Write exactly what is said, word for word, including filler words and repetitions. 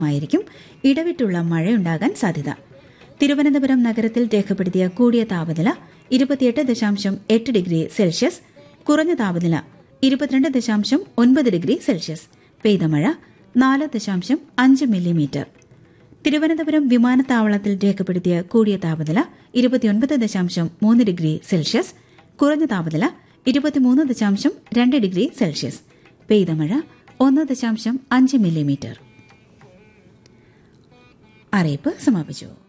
ആയിരിക്കും. ഇടവിട്ടുള്ള മഴയുണ്ടാകാൻ സാധ്യത. തിരുവനന്തപുരം നഗരത്തിൽ രേഖപ്പെടുത്തിയ കൂടിയ താപനില ഇരുപത്തിയെട്ട് ദശാംശം എട്ട് ഡിഗ്രി സെൽഷ്യസ്, കുറഞ്ഞ താപനില ഇരുപത്തിരണ്ട് ദശാംശം ഒൻപത് ഡിഗ്രി സെൽഷ്യസ്. പെയ്ത മഴ നാല് ദശാംശം അഞ്ച് മില്ലിമീറ്റർ. തിരുവനന്തപുരം വിമാനത്താവളത്തിൽ രേഖപ്പെടുത്തിയ കൂടിയ താപനില ഇരുപത്തിയൊൻപത് ദശാംശം മൂന്ന് ഡിഗ്രി സെൽഷ്യസ്, കുറഞ്ഞ താപനില ഇരുപത്തിമൂന്ന് ദശാംശം രണ്ട് ഡിഗ്രി സെൽഷ്യസ്. പെയ്ത മഴ ഒന്ന് ദശാംശം അഞ്ച് മില്ലിമീറ്റർ. അറിയിപ്പ് സമാപിച്ചു.